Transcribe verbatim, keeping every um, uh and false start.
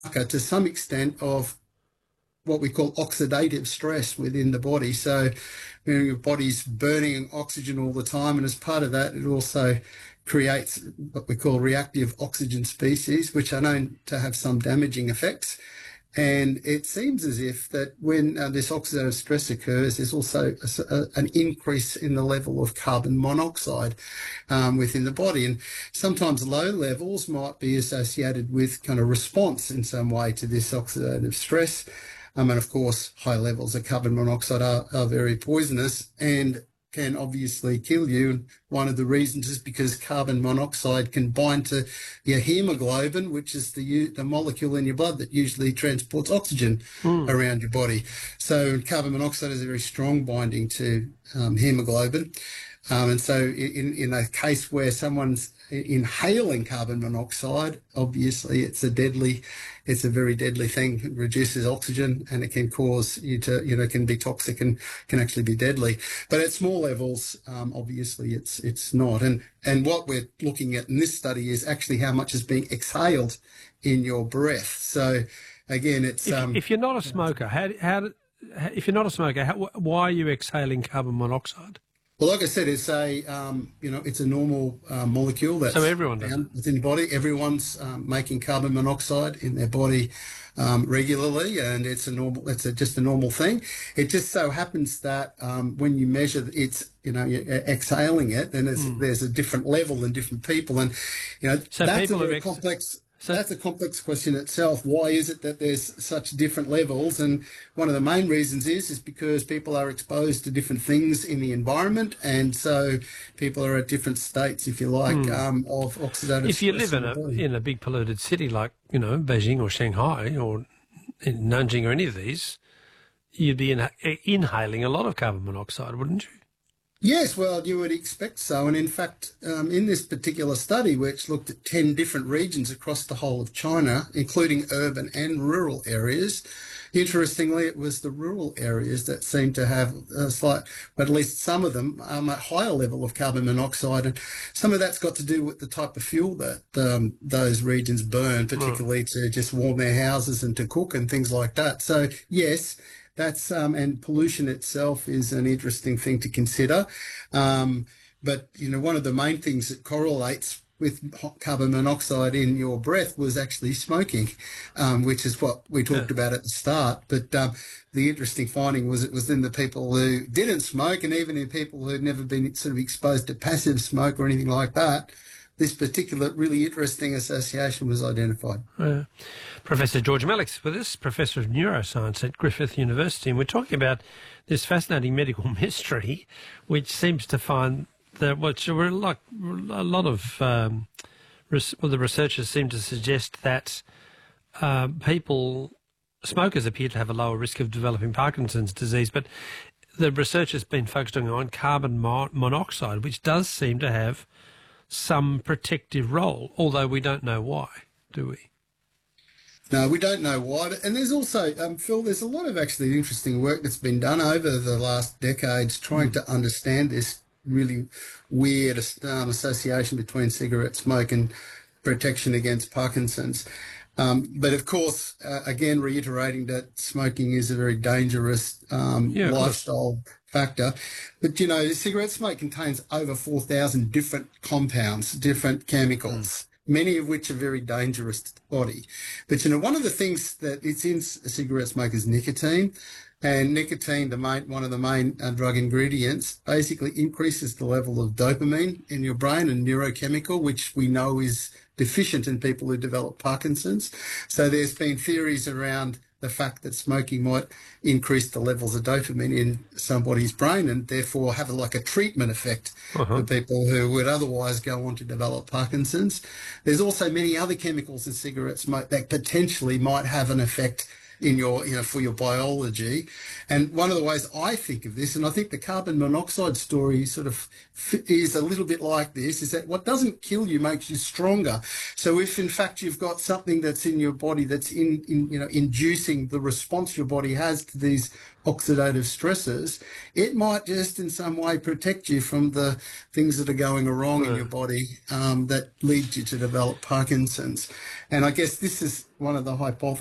marker to some extent of what we call oxidative stress within the body. So you know, your body's burning oxygen all the time, and as part of that, it also creates what we call reactive oxygen species, which are known to have some damaging effects. And it seems as if that when uh, this oxidative stress occurs, there's also a, a, an increase in the level of carbon monoxide um, within the body. And sometimes low levels might be associated with kind of response in some way to this oxidative stress. Um, and of course, high levels of carbon monoxide are, are very poisonous and can obviously kill you. And one of the reasons is because carbon monoxide can bind to your hemoglobin, which is the, the molecule in your blood that usually transports oxygen mm. around your body. So carbon monoxide is a very strong binding to um, hemoglobin. Um, and so in, in a case where someone's inhaling carbon monoxide, obviously it's a deadly, it's a very deadly thing. It reduces oxygen and it can cause you to, you know, can be toxic and can actually be deadly. But at small levels, um, obviously it's it's not. And and what we're looking at in this study is actually how much is being exhaled in your breath. So again, it's if, um, if you're not a smoker, how how if you're not a smoker, how, why are you exhaling carbon monoxide? Well, like I said, it's a um, you know it's a normal uh, molecule that's so everyone does found within your body. Everyone's um, making carbon monoxide in their body um, regularly, and it's a normal. It's a, just a normal thing. It just so happens that um, when you measure, it's you know you're exhaling it, then there's, mm. there's a different level in different people, and you know so that's a very ex- complex. So that's a complex question itself. Why is it that there's such different levels? And one of the main reasons is is because people are exposed to different things in the environment, and so people are at different states, if you like, mm. um, of oxidative If you stress live in a body. in a big polluted city like you know Beijing or Shanghai or in Nanjing or any of these, you'd be in, inhaling a lot of carbon monoxide, wouldn't you? Yes, well, you would expect so. And in fact, um, in this particular study, which looked at ten different regions across the whole of China, including urban and rural areas, interestingly, it was the rural areas that seemed to have a slight, but at least some of them, um, a higher level of carbon monoxide. And some of that's got to do with the type of fuel that um, those regions burn, particularly to just warm their houses and to cook and things like that. So, yes, That's um, and pollution itself is an interesting thing to consider. Um, but, you know, one of the main things that correlates with carbon monoxide in your breath was actually smoking, um, which is what we talked yeah. about at the start. But um, the interesting finding was it was in the people who didn't smoke, and even in people who'd never been sort of exposed to passive smoke or anything like that, this particular really interesting association was identified. Uh, Professor George Mallix with us, Professor of Neuroscience at Griffith University, and we're talking about this fascinating medical mystery which seems to find that, which were like a lot of, um, res- well, the researchers seem to suggest that uh, people, smokers appear to have a lower risk of developing Parkinson's disease, but the research has been focusing on carbon mo- monoxide, which does seem to have some protective role, although we don't know why, do we? No, we don't know why. And there's also, um, Phil, there's a lot of actually interesting work that's been done over the last decades trying mm. to understand this really weird um, association between cigarette smoke and protection against Parkinson's. Um, but of course, uh, again, reiterating that smoking is a very dangerous um, yeah, lifestyle factor. But, you know, cigarette smoke contains over four thousand different compounds, different chemicals, mm. many of which are very dangerous to the body. But, you know, one of the things that it's in cigarette smoke is nicotine. And nicotine, the main, one of the main uh, drug ingredients, basically increases the level of dopamine in your brain, and neurochemical, which we know is deficient in people who develop Parkinson's. So there's been theories around the fact that smoking might increase the levels of dopamine in somebody's brain and therefore have a, like a treatment effect uh-huh. for people who would otherwise go on to develop Parkinson's. There's also many other chemicals in cigarette smoke that potentially might have an effect in your, you know, for your biology. And one of the ways I think of this, and I think the carbon monoxide story sort of is a little bit like this, is that what doesn't kill you makes you stronger. So if in fact you've got something that's in your body that's in, in you know, inducing the response your body has to these oxidative stresses, it might just in some way protect you from the things that are going wrong in your body um, that lead you to develop Parkinson's. And I guess this is one of the hypotheses